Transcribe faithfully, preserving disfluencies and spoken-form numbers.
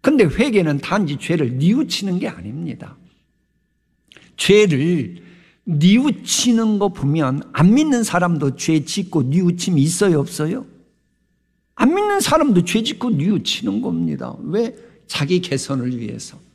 근데 회개는 단지 죄를 뉘우치는 게 아닙니다. 죄를 뉘우치는 거 보면 안 믿는 사람도 죄 짓고 뉘우침이 있어요, 없어요? 안 믿는 사람도 죄 짓고 뉘우치는 겁니다. 왜? 자기 개선을 위해서.